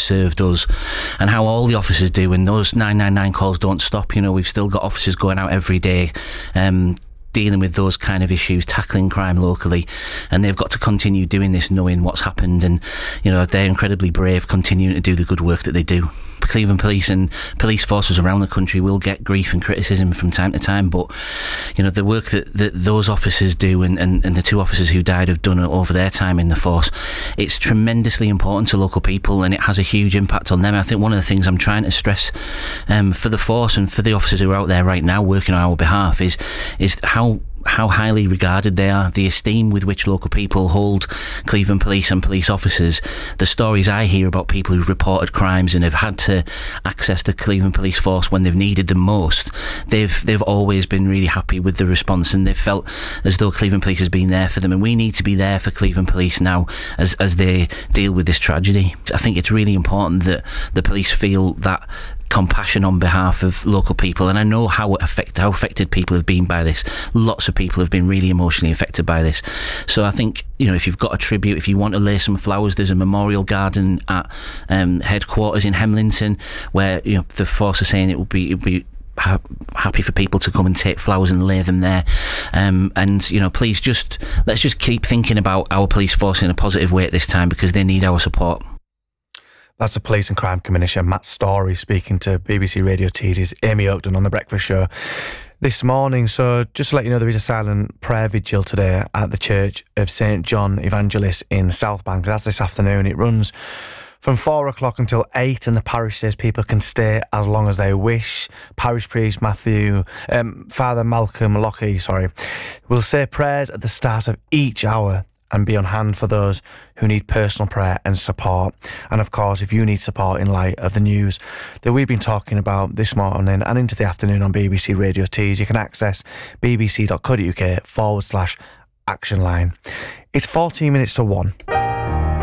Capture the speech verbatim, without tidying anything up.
served us, and how all the officers do, and those nine nine nine calls don't stop. You know, we've still got officers going out every day, um, dealing with those kind of issues, tackling crime locally, and they've got to continue doing this knowing what's happened, and you know, they're incredibly brave, continuing to do the good work that they do. Cleveland Police and police forces around the country will get grief and criticism from time to time, but you know, the work that, that those officers do, and, and, and the two officers who died have done over their time in the force, it's tremendously important to local people, and it has a huge impact on them. I think one of the things I'm trying to stress um, for the force and for the officers who are out there right now working on our behalf is is how how highly regarded they are, the esteem with which local people hold Cleveland Police and police officers. The stories I hear about people who've reported crimes and have had to access the Cleveland Police Force when they've needed them most, they've they've always been really happy with the response, and they've felt as though Cleveland Police has been there for them, and we need to be there for Cleveland Police now as, as they deal with this tragedy. I think it's really important that the police feel that compassion on behalf of local people, and I know how affect, how affected people have been by this. Lots of people have been really emotionally affected by this. So I think, you know, if you've got a tribute, if you want to lay some flowers, there's a memorial garden at um, headquarters in Hemlington where, you know, the force are saying it would be, it would be ha- happy for people to come and take flowers and lay them there. Um, and, you know, please just, let's just keep thinking about our police force in a positive way at this time, because they need our support. That's the Police and Crime Commissioner Matt Story speaking to B B C Radio Tees's Amy Oakden on The Breakfast Show this morning. So just to let you know, there is a silent prayer vigil today at the Church of Saint John Evangelist in Southbank. That's this afternoon. It runs from four o'clock until eight, and the parish says people can stay as long as they wish. Parish priest Matthew, um, Father Malcolm Lockie, sorry, will say prayers at the start of each hour and be on hand for those who need personal prayer and support. And of course, if you need support in light of the news that we've been talking about this morning and into the afternoon on B B C Radio Tees, you can access bbc.co.uk forward slash action line. It's fourteen minutes to one.